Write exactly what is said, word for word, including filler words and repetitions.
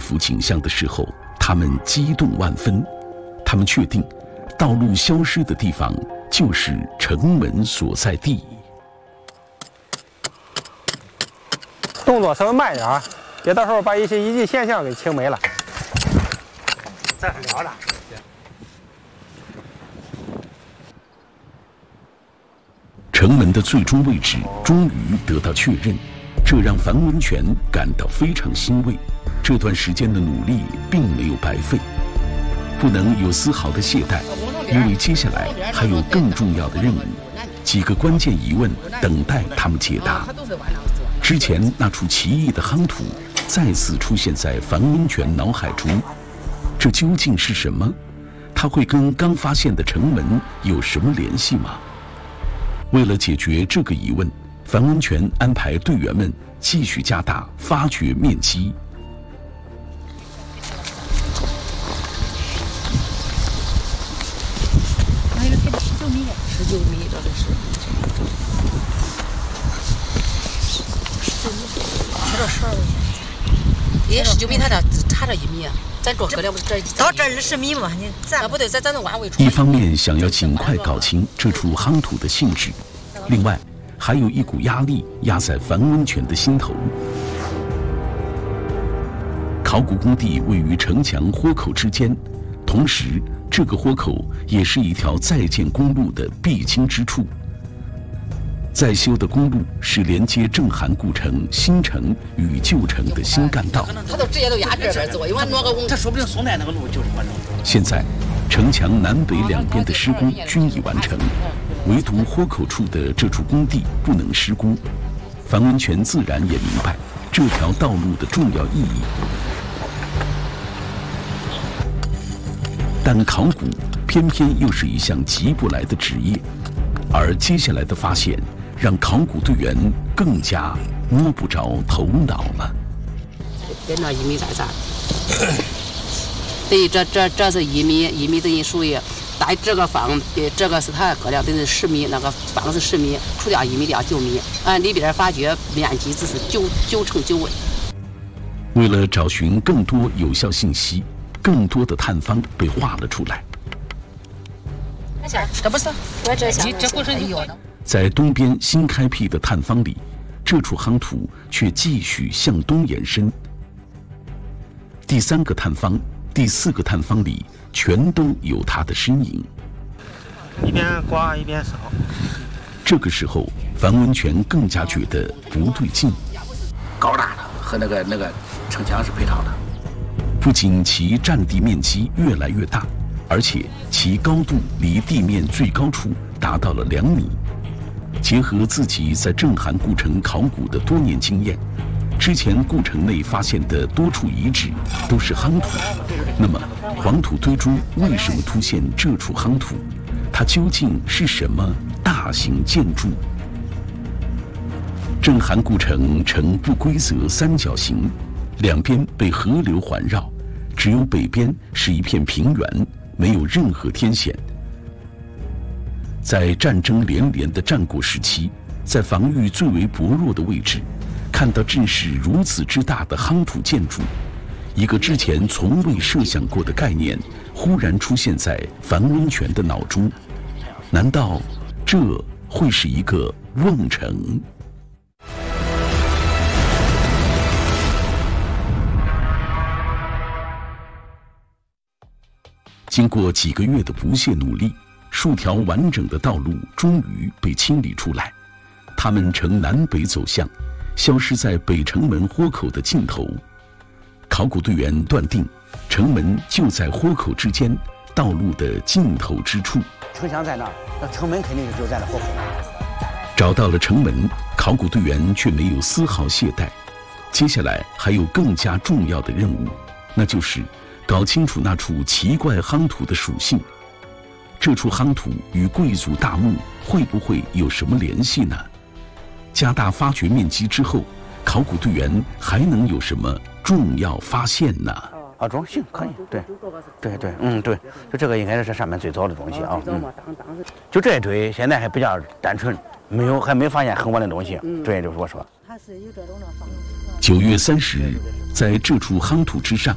幅景象的时候，他们激动万分。他们确定，道路消失的地方就是城门所在地。 动作稍微慢一点啊，别到时候把一些遗迹现象给清没了。 这还聊了。 城门的最终位置终于得到确认，这让樊文全感到非常欣慰。这段时间的努力并没有白费，不能有丝毫的懈怠，因为接下来还有更重要的任务，几个关键疑问等待他们解答。之前那处奇异的夯土再次出现在樊文全脑海中，这究竟是什么？它会跟刚发现的城门有什么联系吗？为了解决这个疑问，樊文全安排队员们继续加大发掘面积。 还有给十九米，十九米这个是。十九米，切到十二米。哎，十九米，它这差这一米，咱着搁了不是这到这二十米嘛？你咱不对，咱咱能挖围出。 一方面想要尽快搞清这处夯土的性质，另外还有一股压力压在樊文全的心头。考古工地位于城墙豁口之间，同时这个豁口也是一条在建公路的必经之处。在修的公路是连接郑韩故城新城与旧城的新干道。 他都直接都压这边走，因为挪个工， 他说不定宋代那个路就是我弄。 现在，城墙南北两边的施工均已完成，唯独豁口处的这处工地不能施工。樊文全自然也明白这条道路的重要意义。但考古偏偏又是一项急不来的职业，而接下来的发现让考古队员更加摸不着头脑了。 跟着一米在这儿，对，这这这是一米，一米等于属于带这个方的，这个是它割掉等于十米，那个方是十米，除掉一米掉九米，按里边发掘面积只是九九乘九位。 为了找寻更多有效信息，更多的探方被画了出来。 这不是，我这下这不是有的。 在东边新开辟的探方里，这处夯土却继续向东延伸。第三个探方、第四个探方里，全都有他的身影。 一边刮一边扫。 这个时候，樊文全更加觉得不对劲。 高大的和那个那个城墙是配套的。 不仅其占地面积越来越大，而且其高度离地面最高处达到了两米。结合自己在郑韩故城考古的多年经验，之前故城内发现的多处遗址都是夯土，那么黄土堆中为什么出现这处夯土？它究竟是什么大型建筑？郑韩故城呈不规则三角形，两边被河流环绕，只有北边是一片平原，没有任何天险。在战争连连的战国时期，在防御最为薄弱的位置，看到阵势如此之大的夯土建筑，一个之前从未设想过的概念忽然出现在樊文全的脑中。难道这会是一个瓮城？经过几个月的不懈努力，数条完整的道路终于被清理出来，它们呈南北走向，消失在北城门豁口的尽头。考古队员断定，城门就在豁口之间，道路的尽头之处。 城墙在那儿，那城门肯定是就在那豁口。 找到了城门，考古队员却没有丝毫懈怠。接下来还有更加重要的任务，那就是搞清楚那处奇怪夯土的属性。这处夯土与贵族大墓会不会有什么联系呢？加大发掘面积之后，考古队员还能有什么重要发现呢？ 啊，中性可以，对，对对，嗯对，就这个应该是这上面最早的东西啊，嗯，就这一堆现在还比较单纯，没有还没发现很晚的东西，这也就是我说。 九月三十日，在这处夯土之上，